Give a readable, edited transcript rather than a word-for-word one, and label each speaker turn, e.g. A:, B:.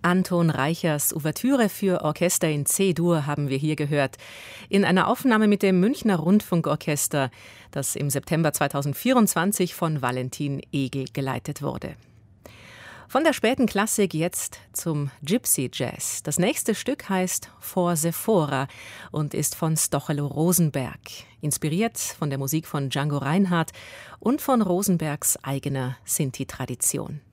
A: Anton Reichers Ouvertüre für Orchester in C-Dur haben wir hier gehört. In einer Aufnahme mit dem Münchner Rundfunkorchester, das im September 2024 von Valentin Egel geleitet wurde. Von der späten Klassik jetzt zum Gypsy Jazz. Das nächste Stück heißt For Sephora und ist von Stochelo Rosenberg, inspiriert von der Musik von Django Reinhardt und von Rosenbergs eigener Sinti-Tradition.